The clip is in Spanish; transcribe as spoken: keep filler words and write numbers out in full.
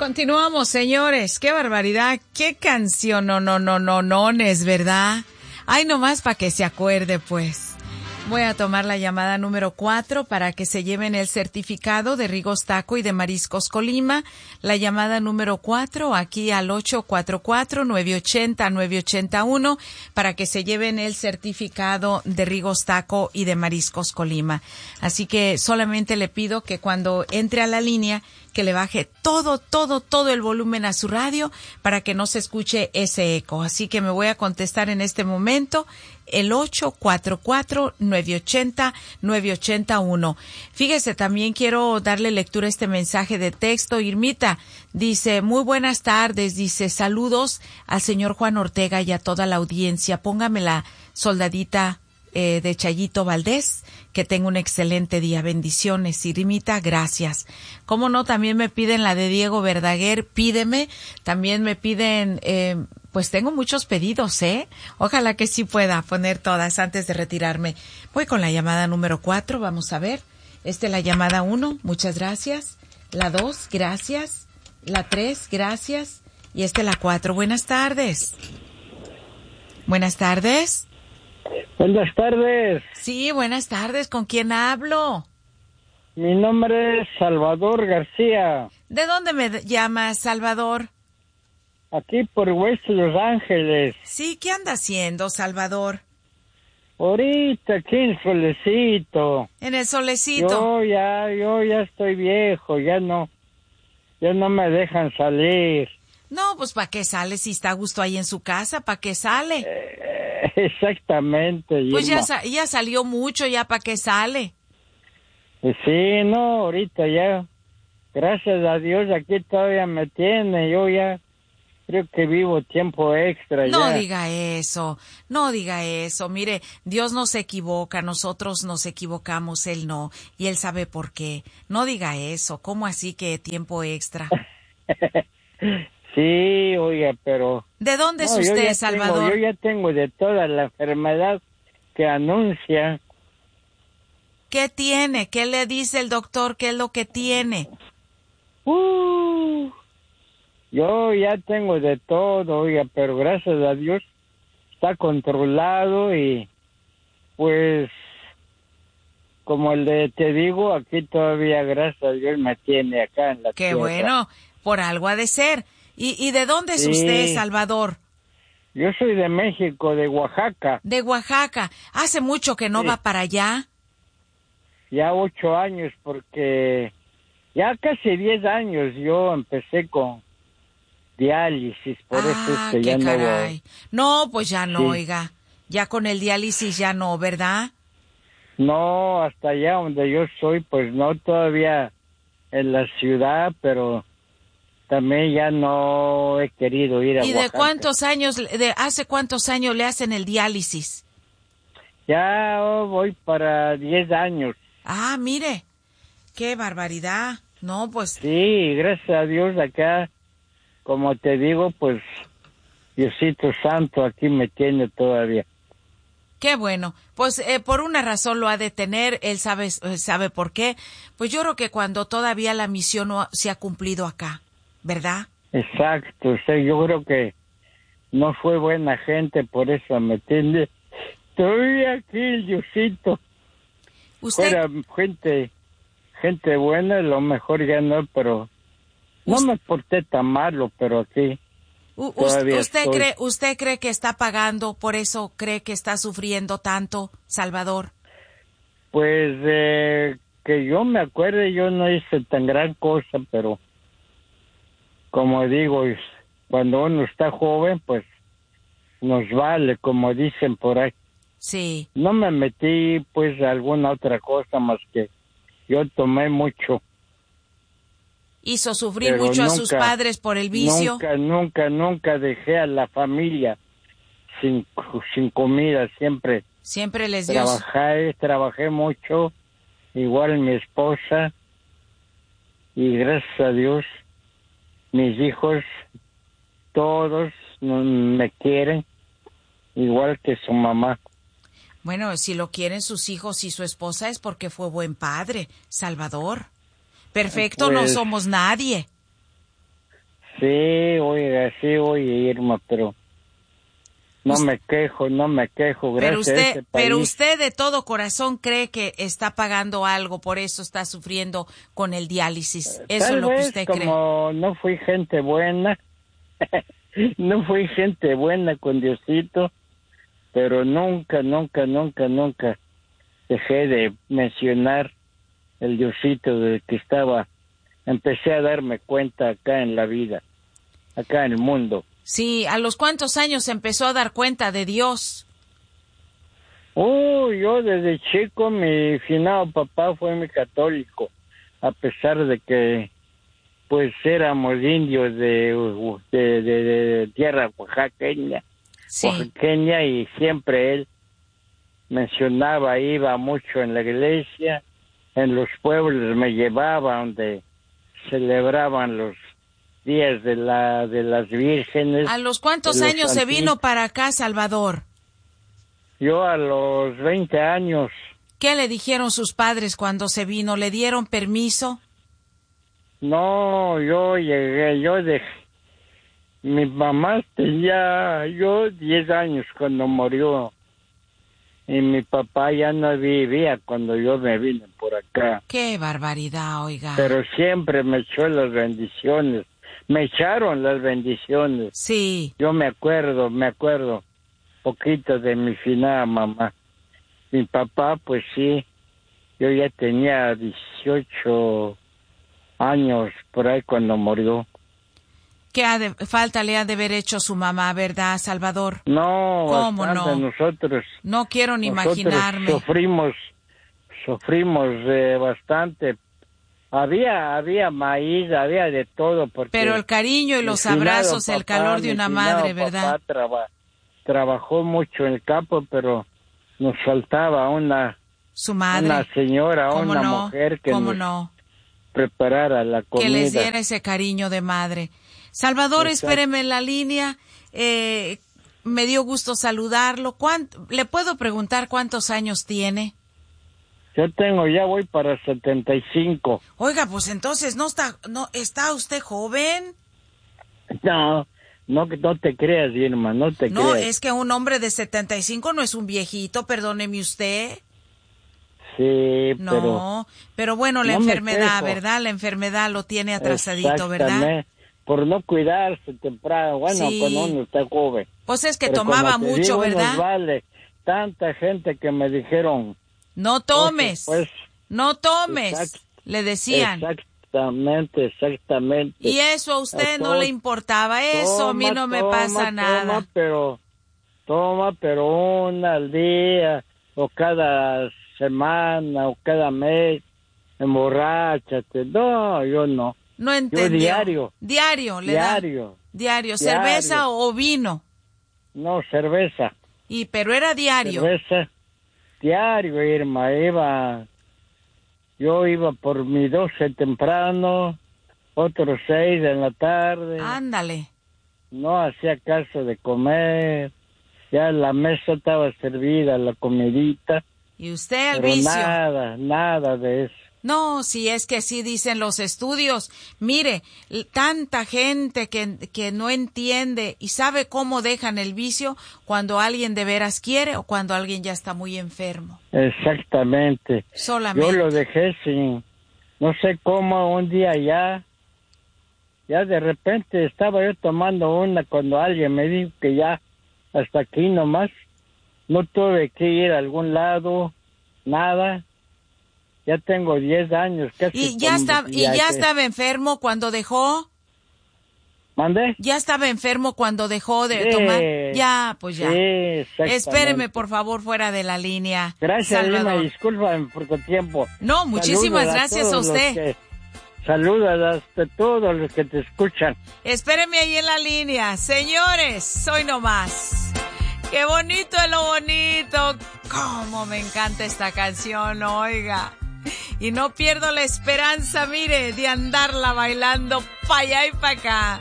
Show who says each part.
Speaker 1: Continuamos, señores. Qué barbaridad. Qué canción. No, no, no, no, no, es verdad. Ay, nomás para que se acuerde, pues. Voy a tomar la llamada número cuatro para que se lleven el certificado de Rigos Taco y de Mariscos Colima. La llamada número cuatro aquí al ocho cuatro cuatro, nueve ocho cero, nueve ocho uno para que se lleven el certificado de Rigos Taco y de Mariscos Colima. Así que solamente le pido que cuando entre a la línea que le baje todo, todo, todo el volumen a su radio para que no se escuche ese eco. Así que me voy a contestar en este momento el ocho cuatro cuatro, nueve ocho cero, nueve ocho uno. Fíjese, también quiero darle lectura a este mensaje de texto. Irmita dice, muy buenas tardes, dice, saludos al señor Juan Ortega y a toda la audiencia. Póngame la soldadita eh, de Chayito Valdés. Que tenga un excelente día. Bendiciones. Irmita, gracias. Cómo no, también me piden la de Diego Verdaguer, pídeme. También me piden, eh, pues tengo muchos pedidos, ¿eh? Ojalá que sí pueda poner todas antes de retirarme. Voy con la llamada número cuatro, vamos a ver. Esta es la llamada uno, muchas gracias. La dos, gracias. La tres, gracias. Y esta es la cuatro. Buenas tardes. Buenas tardes.
Speaker 2: Buenas tardes.
Speaker 1: Sí, buenas tardes. ¿Con quién hablo?
Speaker 2: Mi nombre es Salvador García.
Speaker 1: ¿De dónde me llamas, Salvador?
Speaker 2: Aquí por West Los Ángeles.
Speaker 1: Sí, ¿qué anda haciendo, Salvador?
Speaker 2: Ahorita aquí en el solecito.
Speaker 1: En el solecito.
Speaker 2: Yo ya, yo ya estoy viejo, ya no, ya no me dejan salir.
Speaker 1: No, pues ¿para qué sale si está a gusto ahí en su casa? ¿Para qué sale?
Speaker 2: Eh, exactamente.
Speaker 1: Pues ya,
Speaker 2: Irma.
Speaker 1: ya salió mucho, ¿ya para qué sale?
Speaker 2: Eh, Sí, no, ahorita ya, gracias a Dios aquí todavía me tiene, yo ya creo que vivo tiempo extra
Speaker 1: No
Speaker 2: ya.
Speaker 1: diga eso, no diga eso. Mire, Dios no se equivoca, nosotros nos equivocamos, Él no, y Él sabe por qué. No diga eso, ¿cómo así que tiempo extra?
Speaker 2: Sí, oiga, pero...
Speaker 1: ¿De dónde es
Speaker 2: no, yo
Speaker 1: usted,
Speaker 2: ya
Speaker 1: Salvador?
Speaker 2: Tengo, yo ya tengo de toda la enfermedad que anuncia.
Speaker 1: ¿Qué tiene? ¿Qué le dice el doctor? ¿Qué es lo que tiene?
Speaker 2: Uh, yo ya tengo de todo, oiga, pero gracias a Dios está controlado y pues como el de te digo, aquí todavía gracias a Dios me tiene acá en la
Speaker 1: Qué
Speaker 2: tierra.
Speaker 1: bueno, por algo ha de ser. ¿Y, y de dónde es
Speaker 2: Sí.
Speaker 1: usted, Salvador?
Speaker 2: Yo soy de México, de Oaxaca.
Speaker 1: De Oaxaca. ¿Hace mucho que no
Speaker 2: Sí.
Speaker 1: va para allá?
Speaker 2: Ya ocho años, porque ya casi diez años yo empecé con diálisis, por
Speaker 1: ah,
Speaker 2: eso es que
Speaker 1: qué
Speaker 2: ya no
Speaker 1: caray.
Speaker 2: voy.
Speaker 1: No, pues ya no,
Speaker 2: Sí.
Speaker 1: oiga. Ya con el diálisis ya no, ¿verdad?
Speaker 2: No, hasta allá donde yo soy, pues no todavía en la ciudad, pero también ya no he querido ir a
Speaker 1: ¿Y de
Speaker 2: Oaxaca.
Speaker 1: cuántos años, de hace cuántos años le hacen el diálisis?
Speaker 2: Ya oh, voy para diez años.
Speaker 1: Ah, mire, qué barbaridad. No, pues,
Speaker 2: Sí, gracias a Dios acá, como te digo, pues Diosito Santo aquí me tiene todavía.
Speaker 1: qué bueno. Pues eh, por una razón lo ha de tener, él sabe, eh, sabe por qué. Pues yo creo que cuando todavía la misión no se ha cumplido acá, ¿verdad?
Speaker 2: Exacto, o sea, yo creo que no fue buena gente, por eso me tiene. Estoy aquí, el Diosito.
Speaker 1: Usted,
Speaker 2: Fuera gente, gente buena, lo mejor ya no, pero no
Speaker 1: Us-
Speaker 2: me porté tan malo, pero aquí
Speaker 1: u- us-
Speaker 2: todavía
Speaker 1: usted
Speaker 2: estoy.
Speaker 1: cree, usted cree que está pagando, por eso cree que está sufriendo tanto, Salvador.
Speaker 2: Pues eh, que yo me acuerde, yo no hice tan gran cosa, pero como digo, es- cuando uno está joven, pues nos vale, como dicen por ahí.
Speaker 1: Sí.
Speaker 2: No me metí pues a alguna otra cosa más que yo tomé mucho.
Speaker 1: Hizo sufrir
Speaker 2: Pero
Speaker 1: mucho a sus
Speaker 2: nunca,
Speaker 1: padres por el vicio.
Speaker 2: Nunca, nunca, nunca dejé a la familia sin, sin comida, siempre
Speaker 1: Siempre les dio.
Speaker 2: trabajé, trabajé mucho, igual mi esposa, y gracias a Dios, mis hijos, todos no- me quieren, igual que su mamá.
Speaker 1: Bueno, si lo quieren sus hijos y su esposa es porque fue buen padre, Salvador. Perfecto no
Speaker 2: Pues-
Speaker 1: somos nadie.
Speaker 2: Sí, oiga, sí, oye, Irma, pero no me quejo, no me quejo, gracias
Speaker 1: pero usted,
Speaker 2: a este país.
Speaker 1: Pero usted de todo corazón cree que está pagando algo, por eso está sufriendo con el diálisis. Eso
Speaker 2: Tal
Speaker 1: es lo que
Speaker 2: vez
Speaker 1: usted
Speaker 2: como
Speaker 1: cree.
Speaker 2: no fui gente buena, no fui gente buena con Diosito, pero nunca, nunca, nunca, nunca dejé de mencionar el Diosito de que estaba, empecé a darme cuenta acá en la vida, acá en el mundo.
Speaker 1: Sí, ¿a los cuántos años empezó a dar cuenta de Dios?
Speaker 2: Oh, yo desde chico, mi finado papá fue muy católico, a pesar de que pues éramos indios de, de, de, de tierra oaxaqueña,
Speaker 1: Sí.
Speaker 2: oaxaqueña, y siempre él mencionaba, iba mucho en la iglesia, en los pueblos me llevaba donde celebraban los días de la de las vírgenes.
Speaker 1: ¿A los cuántos
Speaker 2: de los
Speaker 1: años se vino
Speaker 2: santitos.
Speaker 1: para acá, Salvador?
Speaker 2: Yo a los veinte años.
Speaker 1: ¿Qué le dijeron sus padres cuando se vino? ¿Le dieron permiso?
Speaker 2: No, yo llegué, yo dejé. Mi mamá tenía yo diez años cuando murió. Y mi papá ya no vivía cuando yo me vine por acá.
Speaker 1: ¡Qué barbaridad, oiga!
Speaker 2: Pero siempre me echó las bendiciones. Me echaron las bendiciones.
Speaker 1: Sí.
Speaker 2: Yo me acuerdo, me acuerdo poquito de mi finada mamá. Mi papá, pues sí, yo ya tenía dieciocho años por ahí cuando murió.
Speaker 1: ¿Qué ha de, falta le ha de haber hecho su mamá, verdad, Salvador?
Speaker 2: No,
Speaker 1: ¿Cómo
Speaker 2: bastante.
Speaker 1: no?
Speaker 2: Nosotros,
Speaker 1: no quiero ni
Speaker 2: nosotros
Speaker 1: imaginarme.
Speaker 2: Sufrimos, sufrimos eh, bastante. Había, había maíz, había de todo. Porque
Speaker 1: pero el cariño y los abrazos, papá, el calor de una madre, ¿verdad?
Speaker 2: Papá traba, trabajó mucho en el campo, pero nos faltaba una,
Speaker 1: su madre,
Speaker 2: una señora, una
Speaker 1: no?
Speaker 2: mujer que
Speaker 1: ¿Cómo
Speaker 2: nos
Speaker 1: no?
Speaker 2: preparara la comida.
Speaker 1: Que les diera ese cariño de madre. Salvador, exacto, espéreme en la línea. Eh, me dio gusto saludarlo. ¿Cuánto, ¿Le puedo preguntar cuántos años tiene?
Speaker 2: Yo tengo, ya voy para setenta y cinco.
Speaker 1: Oiga, pues entonces, ¿no está no está usted joven?
Speaker 2: No, no, no te creas, Irma, no te
Speaker 1: no,
Speaker 2: creas.
Speaker 1: No, es que un hombre de setenta y cinco no es un viejito, perdóneme usted.
Speaker 2: Sí,
Speaker 1: no,
Speaker 2: pero...
Speaker 1: No, pero bueno, la
Speaker 2: no
Speaker 1: enfermedad, ¿verdad? La enfermedad lo tiene atrasadito, ¿verdad?
Speaker 2: Por no cuidarse temprano, bueno,
Speaker 1: sí.
Speaker 2: cuando uno está joven.
Speaker 1: Pues es que
Speaker 2: pero
Speaker 1: tomaba
Speaker 2: como te
Speaker 1: mucho,
Speaker 2: digo,
Speaker 1: ¿verdad?
Speaker 2: Nos vale tanta gente que me dijeron...
Speaker 1: No tomes,
Speaker 2: pues,
Speaker 1: no tomes,
Speaker 2: exact,
Speaker 1: le decían.
Speaker 2: Exactamente, exactamente.
Speaker 1: Y eso a usted a no
Speaker 2: todo,
Speaker 1: le importaba, eso
Speaker 2: toma,
Speaker 1: a mí no me
Speaker 2: toma,
Speaker 1: pasa
Speaker 2: toma,
Speaker 1: nada.
Speaker 2: pero, toma, pero una al día, o cada semana, o cada mes, emborráchate. No, yo no.
Speaker 1: No entendió.
Speaker 2: Yo diario.
Speaker 1: Diario, le
Speaker 2: diario,
Speaker 1: da. Diario.
Speaker 2: Diario.
Speaker 1: ¿Cerveza o vino?
Speaker 2: No, cerveza.
Speaker 1: Y, pero era diario.
Speaker 2: Cerveza, diario, Irma, iba... Yo iba por mi doce temprano, otros seis en la tarde.
Speaker 1: Ándale.
Speaker 2: No hacía caso de comer. Ya la mesa estaba servida, la comidita.
Speaker 1: Y usted al
Speaker 2: pero
Speaker 1: vicio.
Speaker 2: Nada, nada de eso.
Speaker 1: No, si es que sí dicen los estudios. Mire, tanta gente que, que no entiende y sabe cómo dejan el vicio cuando alguien de veras quiere o cuando alguien ya está muy enfermo.
Speaker 2: Exactamente.
Speaker 1: Solamente.
Speaker 2: Yo lo dejé sin, no sé cómo, un día ya, ya de repente estaba yo tomando una cuando alguien me dijo que ya hasta aquí nomás. No tuve que ir a algún lado, nada. Ya tengo diez años. Casi
Speaker 1: ¿Y ya, está, ¿y ya que... estaba enfermo cuando dejó?
Speaker 2: ¿Mande?
Speaker 1: ¿Ya estaba enfermo cuando dejó de
Speaker 2: sí,
Speaker 1: tomar? Ya, pues ya.
Speaker 2: Sí,
Speaker 1: espéreme, por favor, fuera de la línea.
Speaker 2: Gracias, Lima, discúlpame por tu tiempo.
Speaker 1: No, muchísimas Saludos gracias a, a usted.
Speaker 2: Saludos a todos los que te escuchan.
Speaker 1: Espéreme ahí en la línea. Señores, soy nomás. ¡Qué bonito es lo bonito! ¡Cómo me encanta esta canción, oiga! Y no pierdo la esperanza, mire, de andarla bailando pa' allá y pa' acá.